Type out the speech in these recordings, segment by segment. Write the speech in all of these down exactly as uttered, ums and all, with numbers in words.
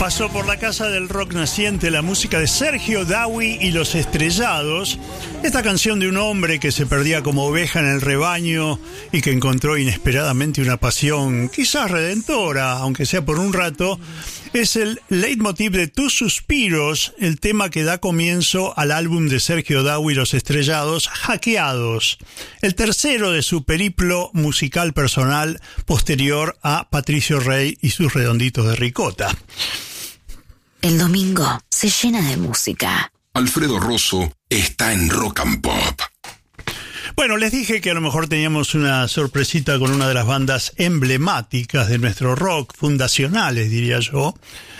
Pasó por la Casa del Rock naciente la música de Sergio Dawi y Los Estrellados. Esta canción de un hombre que se perdía como oveja en el rebaño y que encontró inesperadamente una pasión, quizás redentora, aunque sea por un rato, es el leitmotiv de Tus Suspiros, el tema que da comienzo al álbum de Sergio Dawi y Los Estrellados, Hackeados, el tercero de su periplo musical personal posterior a Patricio Rey y sus redonditos de ricota. El domingo se llena de música. Alfredo Rosso está en Rock and Pop. Bueno, les dije que a lo mejor teníamos una sorpresita con una de las bandas emblemáticas de nuestro rock, fundacionales, diría yo.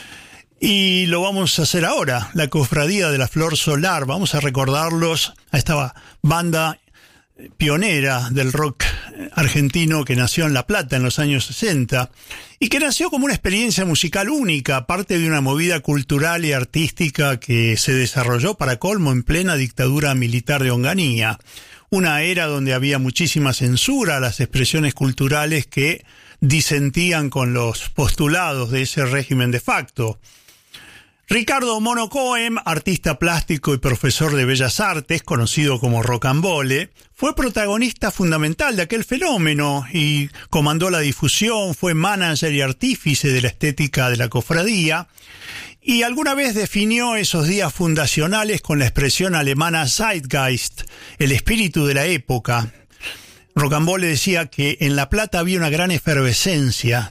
Y lo vamos a hacer ahora, la Cofradía de la Flor Solar. Vamos a recordarlos a esta banda pionera del rock argentino que nació en La Plata en los años sesenta y que nació como una experiencia musical única, parte de una movida cultural y artística que se desarrolló para colmo en plena dictadura militar de Onganía, una era donde había muchísima censura a las expresiones culturales que disentían con los postulados de ese régimen de facto. Ricardo Mono Cohen, artista plástico y profesor de Bellas Artes, conocido como Rocambole, fue protagonista fundamental de aquel fenómeno y comandó la difusión, fue manager y artífice de la estética de la cofradía, y alguna vez definió esos días fundacionales con la expresión alemana Zeitgeist, el espíritu de la época. Rocambole decía que en La Plata había una gran efervescencia.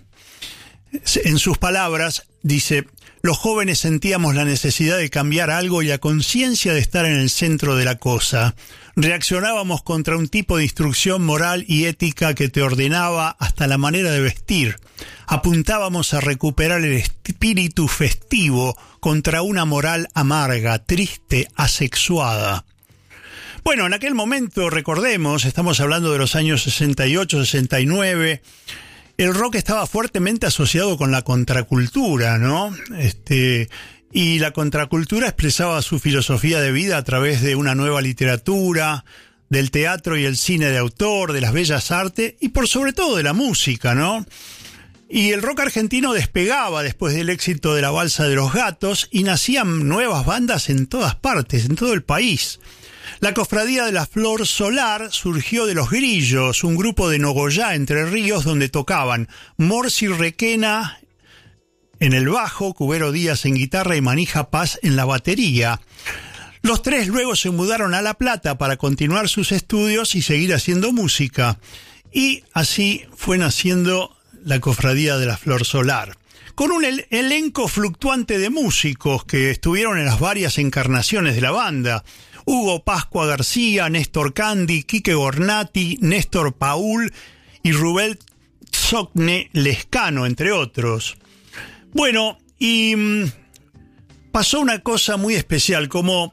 En sus palabras, dice: los jóvenes sentíamos la necesidad de cambiar algo y la conciencia de estar en el centro de la cosa. Reaccionábamos contra un tipo de instrucción moral y ética que te ordenaba hasta la manera de vestir. Apuntábamos a recuperar el espíritu festivo contra una moral amarga, triste, asexuada. Bueno, en aquel momento, recordemos, estamos hablando de los años sesenta y ocho, sesenta y nueve... el rock estaba fuertemente asociado con la contracultura, ¿no? Este, y la contracultura expresaba su filosofía de vida a través de una nueva literatura, del teatro y el cine de autor, de las bellas artes y por sobre todo de la música, ¿no? Y el rock argentino despegaba después del éxito de la Balsa de los Gatos y nacían nuevas bandas en todas partes, en todo el país. La Cofradía de la Flor Solar surgió de Los Grillos, un grupo de Nogoyá, Entre Ríos, donde tocaban Morsi Requena en el bajo, Cubero Díaz en guitarra y Manija Paz en la batería. Los tres luego se mudaron a La Plata para continuar sus estudios y seguir haciendo música. Y así fue naciendo la Cofradía de la Flor Solar, con un el- elenco fluctuante de músicos que estuvieron en las varias encarnaciones de la banda. Hugo Pascua García, Néstor Candi, Quique Gornati, Néstor Paul y Rubén Tzocne Lescano, entre otros. Bueno, y mmm, pasó una cosa muy especial, como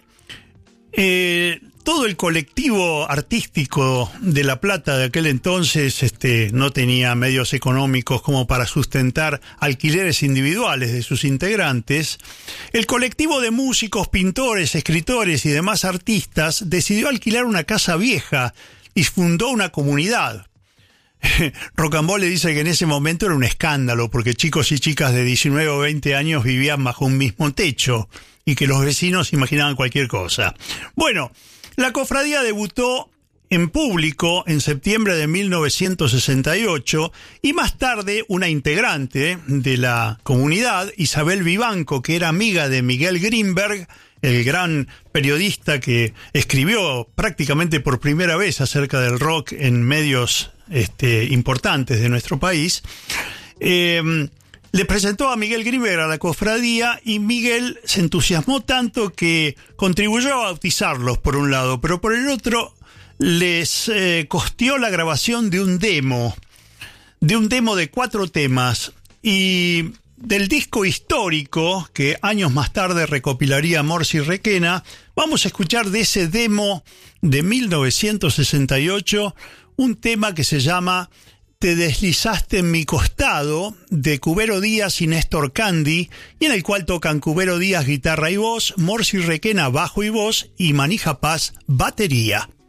eh, todo el colectivo artístico de La Plata de aquel entonces este, no tenía medios económicos como para sustentar alquileres individuales de sus integrantes. El colectivo de músicos, pintores, escritores y demás artistas decidió alquilar una casa vieja y fundó una comunidad. Rocambole dice que en ese momento era un escándalo porque chicos y chicas de diecinueve o veinte años vivían bajo un mismo techo y que los vecinos imaginaban cualquier cosa. Bueno, la cofradía debutó en público en septiembre de mil novecientos sesenta y ocho y más tarde una integrante de la comunidad, Isabel Vivanco, que era amiga de Miguel Grinberg, el gran periodista que escribió prácticamente por primera vez acerca del rock en medios este, importantes de nuestro país, eh, le presentó a Miguel Grinberg a la cofradía y Miguel se entusiasmó tanto que contribuyó a bautizarlos por un lado, pero por el otro les eh, costeó la grabación de un demo, de un demo de cuatro temas y del disco histórico que años más tarde recopilaría Morsi Requena. Vamos a escuchar de ese demo de mil novecientos sesenta y ocho un tema que se llama Te deslizaste en mi costado, de Cubero Díaz y Néstor Candi, y en el cual tocan Cubero Díaz guitarra y voz, Morsi Requena bajo y voz y Manija Paz batería.